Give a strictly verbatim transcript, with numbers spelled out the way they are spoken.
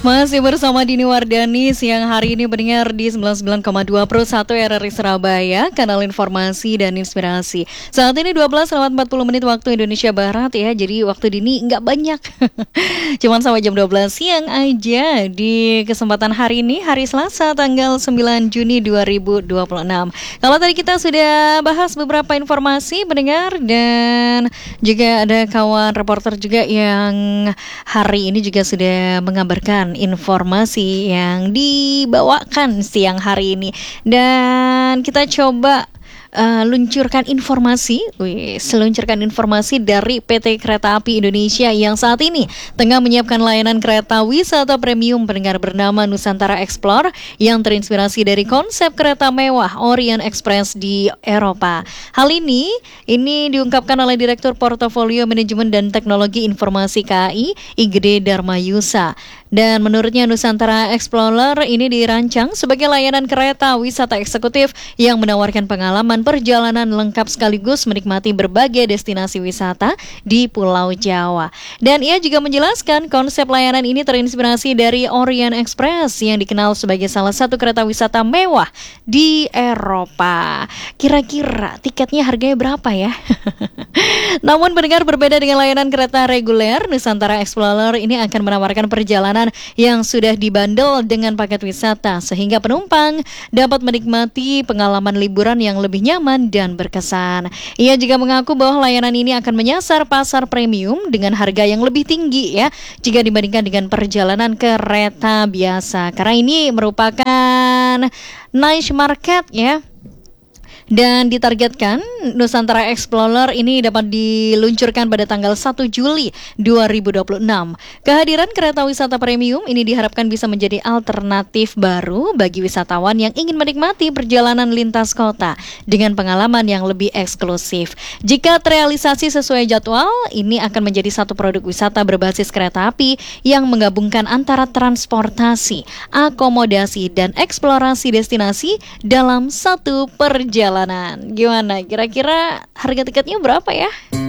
Masih bersama Dini Wardani siang hari ini mendengar di sembilan puluh sembilan koma dua Pro satu R R I Surabaya, kanal informasi dan inspirasi. Saat ini dua belas lewat empat puluh menit waktu Indonesia Barat ya, jadi waktu Dini nggak banyak. Cuman sampai jam dua belas siang aja di kesempatan hari ini, hari Selasa tanggal sembilan Juni dua ribu dua puluh enam. Kalau tadi kita sudah bahas beberapa informasi mendengar, dan juga ada kawan reporter juga yang hari ini juga sudah mengabarkan informasi yang dibawakan siang hari ini, dan kita coba uh, luncurkan informasi, wih, seluncurkan informasi dari P T Kereta Api Indonesia yang saat ini tengah menyiapkan layanan kereta wisata premium pendengar bernama Nusantara Explore yang terinspirasi dari konsep kereta mewah Orient Express di Eropa. Hal ini ini diungkapkan oleh Direktur Portofolio Manajemen dan Teknologi Informasi K A I, Igede Darmayusa. Dan menurutnya Nusantara Explorer ini dirancang sebagai layanan kereta wisata eksekutif yang menawarkan pengalaman perjalanan lengkap sekaligus menikmati berbagai destinasi wisata di Pulau Jawa. Dan ia juga menjelaskan konsep layanan ini terinspirasi dari Orient Express yang dikenal sebagai salah satu kereta wisata mewah di Eropa. Kira-kira tiketnya harganya berapa ya? Namun mendengar berbeda dengan layanan kereta reguler, Nusantara Explorer ini akan menawarkan perjalanan yang sudah dibandel dengan paket wisata sehingga penumpang dapat menikmati pengalaman liburan yang lebih nyaman dan berkesan. Ia juga mengaku bahwa layanan ini akan menyasar pasar premium dengan harga yang lebih tinggi ya jika dibandingkan dengan perjalanan kereta biasa, karena ini merupakan niche market ya. Dan ditargetkan Nusantara Explorer ini dapat diluncurkan pada tanggal satu Juli dua ribu dua puluh enam. Kehadiran kereta wisata premium ini diharapkan bisa menjadi alternatif baru bagi wisatawan yang ingin menikmati perjalanan lintas kota dengan pengalaman yang lebih eksklusif. Jika terrealisasi sesuai jadwal, ini akan menjadi satu produk wisata berbasis kereta api yang menggabungkan antara transportasi, akomodasi, dan eksplorasi destinasi dalam satu perjalanan. Gimana? Kira-kira harga tiketnya berapa ya?